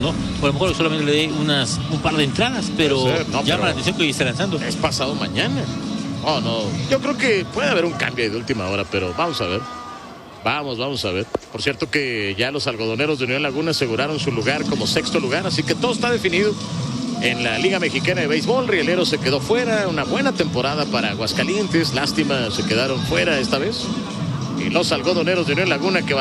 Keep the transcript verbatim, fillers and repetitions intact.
¿no? O a lo mejor solamente le dé unas, un par de entradas, pero no, llama pero la atención que hoy esté lanzando. Es pasado mañana. Oh, no. Yo creo que puede haber un cambio de última hora, pero vamos a ver. Vamos, vamos a ver. Por cierto que ya los algodoneros de Unión Laguna aseguraron su lugar como sexto lugar, así que todo está definido en la Liga Mexicana de Béisbol. Rielero se quedó fuera, una buena temporada para Aguascalientes. Lástima, se quedaron fuera esta vez. Y los algodoneros de Unión Laguna que